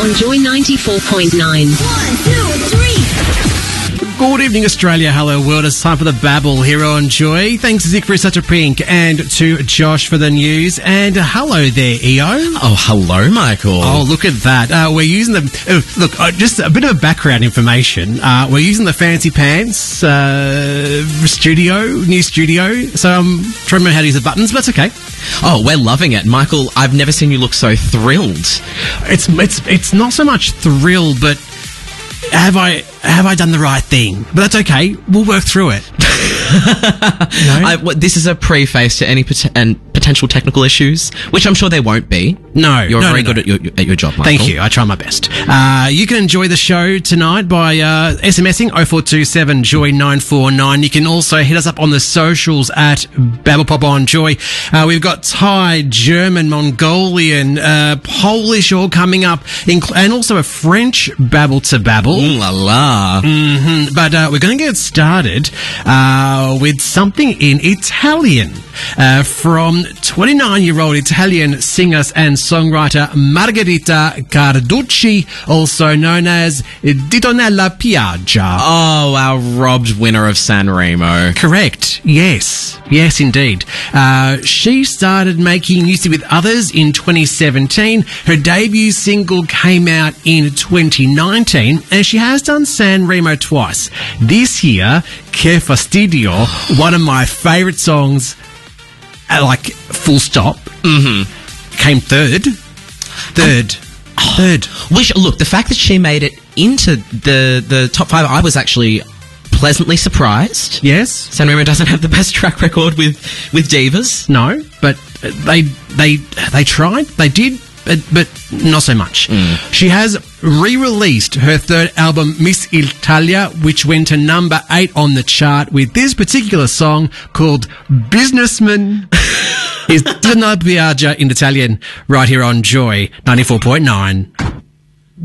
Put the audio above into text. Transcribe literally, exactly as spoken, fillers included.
on Joy ninety-four point nine. One, two, three. Good evening, Australia. Hello, world. It's time for the Babble here on Joy. Thanks, Zick, for such a pink, and to Josh for the news. And hello there, E O. Oh, hello, Michael. Oh, look at that. Uh, we're using the... Uh, look, uh, just a bit of background information. Uh, we're using the Fancy Pants uh, studio, new studio. So I'm trying to remember how to use the buttons, but that's okay. Oh, we're loving it. Michael, I've never seen you look so thrilled. It's it's it's not so much thrill, but have I have I done the right thing? But that's okay. We'll work through it. No? I, well, this is a preface to any pot- and potential technical issues, which I'm sure there won't be. No, You're no, very no, good no. At, your, at your job, Michael. Thank you. I try my best. Uh, you can enjoy the show tonight by uh, SMSing oh four two seven Joy nine four nine. You can also hit us up on the socials at Babblepop on Joy. Uh, we've got Thai, German, Mongolian, uh, Polish all coming up, inc- and also a French Babble to Babble. Ooh la la. Mm-hmm. But uh, we're going to get started uh, with something in Italian uh, from twenty-nine-year-old Italian singer and songwriter Margherita Carducci, also known as Dito nella Piaggia. Oh, our robbed winner of Sanremo. Correct. Yes. Yes, indeed. Uh, she started making music with others in twenty seventeen. Her debut single came out in twenty nineteen, and she has done Sanremo twice. This year, Che Fastidio, one of my favourite songs, uh, like, full stop, Mm-hmm. came third. Third. Um, third. Which, look, the fact that she made it into the, the top five, I was actually pleasantly surprised. Yes. Sanremo doesn't have the best track record with, with divas. No, but they they they tried. They did, but, but not so much. Mm. She has re-released her third album, Miss Italia, which went to number eight on the chart with this particular song called Businessman. Is Dito nella Piaggia in Italian right here on Joy ninety-four point nine.